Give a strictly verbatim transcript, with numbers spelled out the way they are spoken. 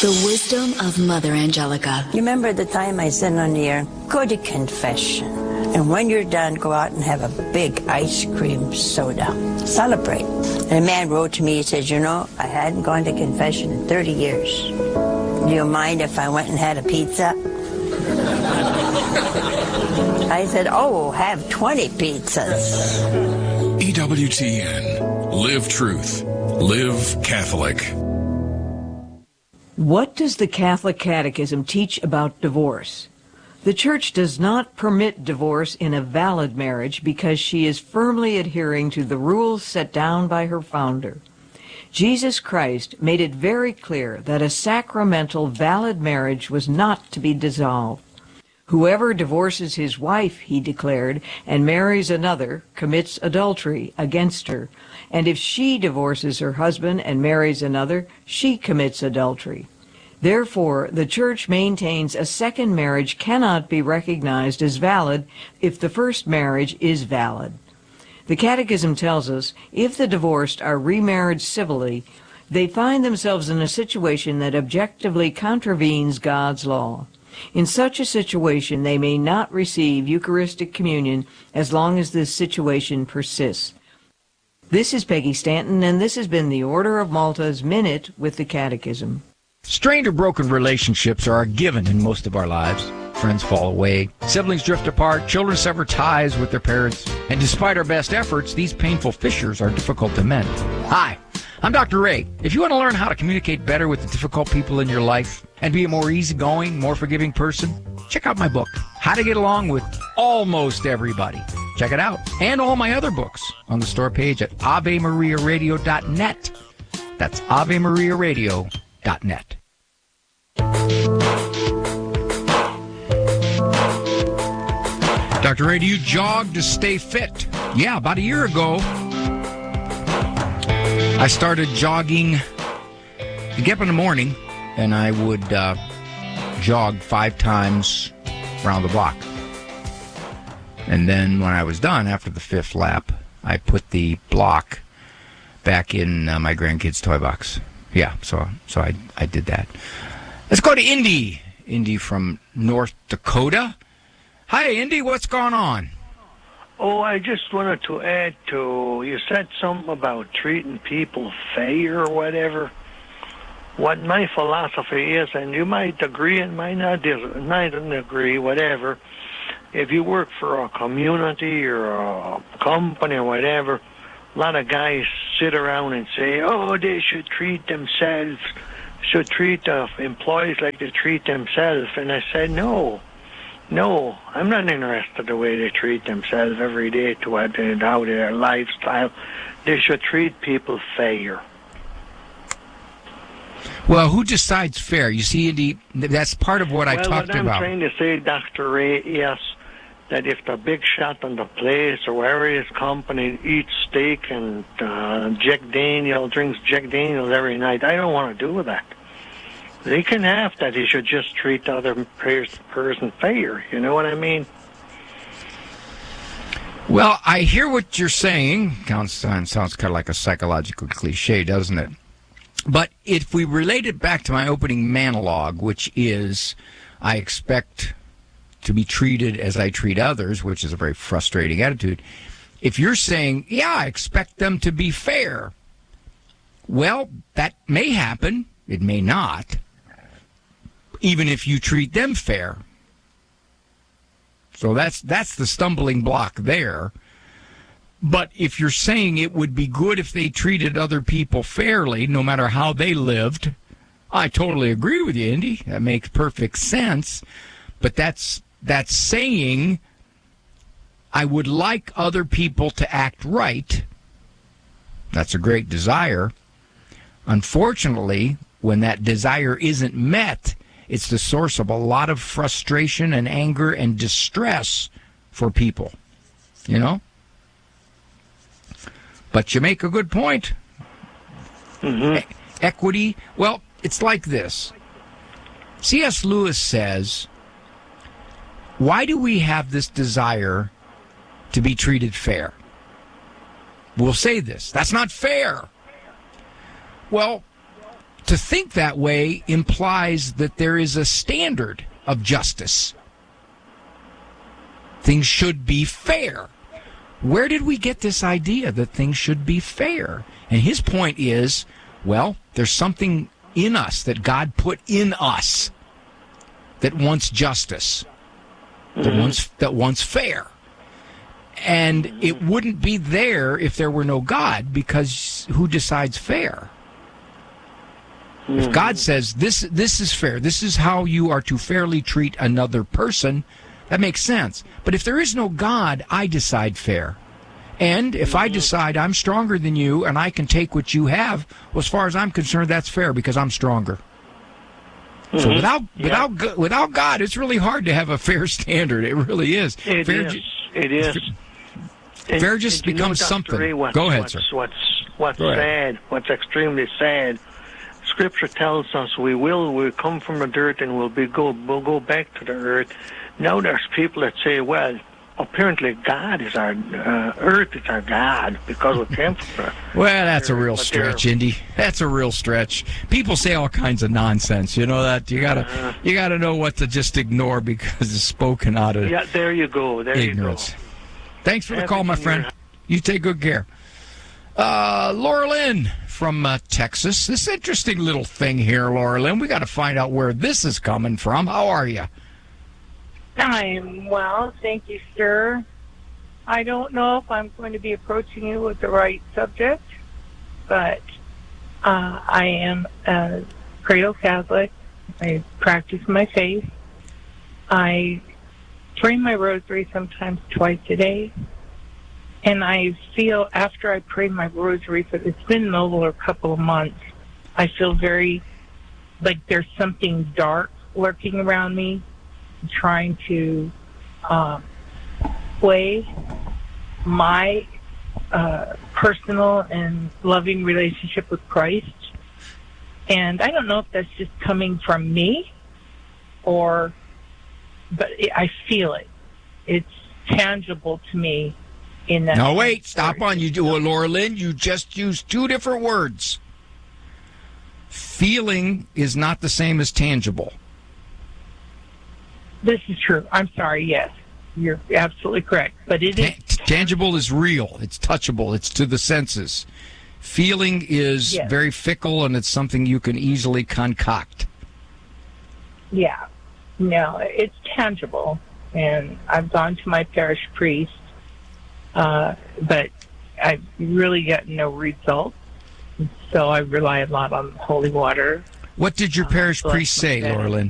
The wisdom of Mother Angelica. You remember the time I said on the air, go to confession. And when you're done, go out and have a big ice cream soda. Celebrate. And a man wrote to me, he said, you know, I hadn't gone to confession in thirty years. Do you mind if I went and had a pizza? I said, oh, have twenty pizzas. E W T N. Live truth. Live Catholic. What does the Catholic Catechism teach about divorce? The Church does not permit divorce in a valid marriage because she is firmly adhering to the rules set down by her founder. Jesus Christ made it very clear that a sacramental, valid marriage was not to be dissolved. Whoever divorces his wife, he declared, and marries another, commits adultery against her. And if she divorces her husband and marries another, she commits adultery. Therefore, the Church maintains a second marriage cannot be recognized as valid if the first marriage is valid. The Catechism tells us if the divorced are remarried civilly, they find themselves in a situation that objectively contravenes God's law. In such a situation, they may not receive Eucharistic communion as long as this situation persists. This is Peggy Stanton, and this has been the Order of Malta's Minute with the Catechism. Strained or broken relationships are a given in most of our lives. Friends fall away, siblings drift apart, children sever ties with their parents, and despite our best efforts, these painful fissures are difficult to mend. Hi, I'm Doctor Ray. If you want to learn how to communicate better with the difficult people in your life and be a more easygoing, more forgiving person, check out my book, How to Get Along with Almost Everybody. Check it out. And all my other books on the store page at ave maria radio dot net. That's ave maria radio dot net. Doctor Ray, do you jog to stay fit? Yeah, about a year ago, I started jogging. I get up in the morning, and I would uh, jog five times around the block. And then when I was done, after the fifth lap, I put the block back in uh, my grandkids' toy box. Yeah, so so I, I did that. Let's go to Indy. Indy from North Dakota. Hi, Indy. What's going on? Oh, I just wanted to add to, you said something about treating people fair or whatever. What my philosophy is, and you might agree and might not, might not agree, whatever, if you work for a community or a company or whatever, a lot of guys sit around and say, oh, they should treat themselves, should treat the employees like they treat themselves. And I said, no. No, I'm not interested in the way they treat themselves every day to what they, how their lifestyle. They should treat people fair. Well, who decides fair? You see, Indy, that's part of what well, I talked what I'm about. I'm trying to say, Doctor Ray, yes, that if the big shot on the place or wherever his company eats steak and uh, Jack Daniel drinks Jack Daniels every night, I don't want to do that. They can have that. He should just treat the other person fair. You know what I mean? Well, I hear what you're saying. Sounds, sounds kind of like a psychological cliche, doesn't it? But if we relate it back to my opening monologue, which is I expect to be treated as I treat others, which is a very frustrating attitude. If you're saying, yeah, I expect them to be fair, well, that may happen. It may not. Even if you treat them fair. So that's that's the stumbling block there. But if you're saying it would be good if they treated other people fairly, no matter how they lived, I totally agree with you, Indy. That makes perfect sense. But that's that's saying I would like other people to act right. That's a great desire. Unfortunately, when that desire isn't met, it's the source of a lot of frustration and anger and distress for people, you know? But you make a good point. Mm-hmm. E- equity, well, it's like this. C S Lewis says, why do we have this desire to be treated fair? We'll say this, that's not fair. Well, to think that way implies that there is a standard of justice. Things should be fair. Where did we get this idea that things should be fair? And his point is, well, there's something in us that God put in us that wants justice, that Mm-hmm. wants that wants fair. And it wouldn't be there if there were no God, because who decides fair? If God says this this is fair, this is how you are to fairly treat another person, that makes sense. But if there is no God, I decide fair. And if I decide I'm stronger than you and I can take what you have, well, as far as I'm concerned, that's fair because I'm stronger. So without Yeah. without Go- without God, it's really hard to have a fair standard. It really is. It fair is. ju- It is. And- fair just and you know, becomes Doctor something. Ray, what- Go ahead, what's, sir. What's what's Go ahead. sad? What's extremely sad? Scripture tells us we will we come from the dirt and we'll be go we'll go back to the earth. Now there's people that say, well, apparently God is our uh, earth is our God because we came from the Well, that's a real But they're- stretch, Indy. That's a real stretch. People say all kinds of nonsense. You know that you gotta Uh-huh. you gotta know what to just ignore because it's spoken out of Yeah, there you go. There ignorance. you Thanks for the Have call, it my in friend. your- You take good care. Uh, Laura Lynn from uh, Texas. This interesting little thing here, Laura Lynn. We got to find out where this is coming from. How are you? I'm well, thank you, sir. I don't know if I'm going to be approaching you with the right subject, but uh, I am a cradle Catholic. I practice my faith. I pray my rosary sometimes twice a day. And I feel after I pray my rosary, for it's been over a couple of months, I feel very like there's something dark lurking around me, trying to uh, sway my uh, personal and loving relationship with Christ. And I don't know if that's just coming from me or, but it, I feel it. It's tangible to me in that. No, wait. Stop on. You do, Laura Lynn. You just used two different words. Feeling is not the same as tangible. This is true. I'm sorry. Yes, you're absolutely correct. But it is Ta- tangible is real. It's touchable. It's to the senses. Feeling is Yes. very fickle, and it's something you can easily concoct. Yeah, no, it's tangible. And I've gone to my parish priest, uh, but I've really gotten no results. So I rely a lot on holy water. What did your parish bless priest my say, bed. Laura Lynn?